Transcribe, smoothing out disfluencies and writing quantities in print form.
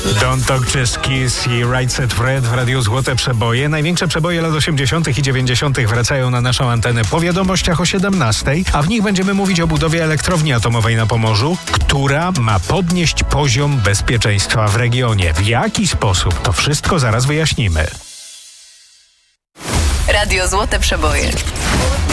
Don't Talk Just Kiss i Right Set Fred w Radiu Złote Przeboje. Największe przeboje lat 80. i 90. wracają na naszą antenę po wiadomościach o 17, a w nich będziemy mówić o budowie elektrowni atomowej na Pomorzu, która ma podnieść poziom bezpieczeństwa w regionie. W jaki sposób? To wszystko zaraz wyjaśnimy. Radio Złote Przeboje.